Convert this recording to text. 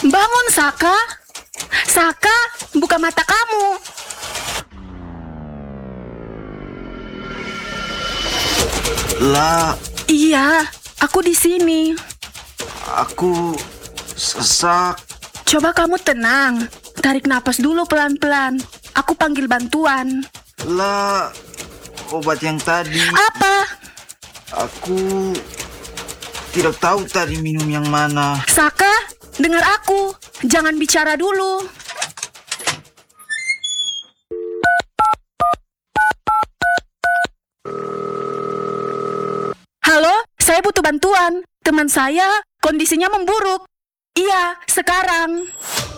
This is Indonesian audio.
Bangun, Saka. Saka, buka mata kamu. Lah, Iya, aku di sini. aku sesak. Coba kamu tenang. Tarik napas dulu pelan-pelan. Aku panggil bantuan. Lah, obat yang tadi Apa? aku tidak tahu tadi minum yang mana. Saka, dengar aku. Jangan bicara dulu. Halo, saya butuh bantuan. Teman saya kondisinya memburuk. Iya, sekarang.